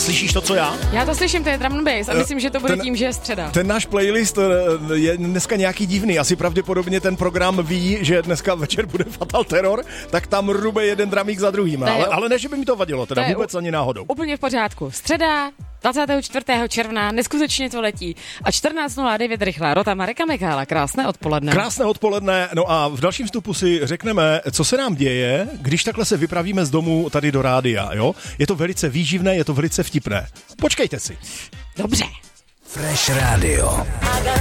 Slyšíš to, co já? Já to slyším, to je drum and bass a myslím, že to bude tím, že je středa. Ten náš playlist je dneska nějaký divný. Asi pravděpodobně ten program ví, že dneska večer bude Fatal Terror, tak tam rube jeden dramík za druhým. Ale ne, že by mi to vadilo, teda vůbec ani náhodou. Úplně v pořádku. Středa, 24. června, neskutečně to letí. A 14.09 rychlá rota Mareka Michaela. Krásné odpoledne. Krásné odpoledne. No a v dalším vstupu si řekneme, co se nám děje, když takhle se vypravíme z domu tady do rádia, jo? Je to velice výživné, je to velice vtipné. Počkejte si. Dobře. Fresh Radio.